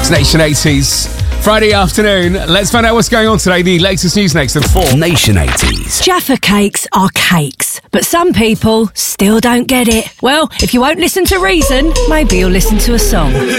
Nation 80s. Friday afternoon. Let's find out what's going on today. The latest news next at 4. Nation 80s. Jaffa cakes are cakes, but some people still don't get it. Well, if you won't listen to reason, maybe you'll listen to a song.